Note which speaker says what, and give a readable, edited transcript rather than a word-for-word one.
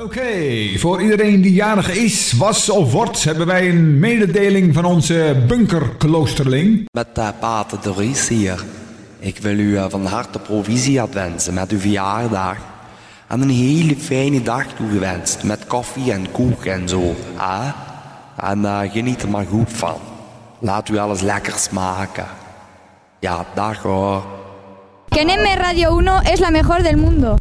Speaker 1: Oké, voor iedereen die jarig is, was of wordt, hebben wij een mededeling van onze bunkerkloosterling.
Speaker 2: Met Pater de Ries hier. Ik wil u van harte proficiat wensen met uw verjaardag. En een hele fijne dag toegewenst. Met koffie en koek en zo. En geniet er maar goed van. Laat u alles lekker smaken. Ja, dag hoor.
Speaker 3: Que NM Radio 1 es la mejor del mundo.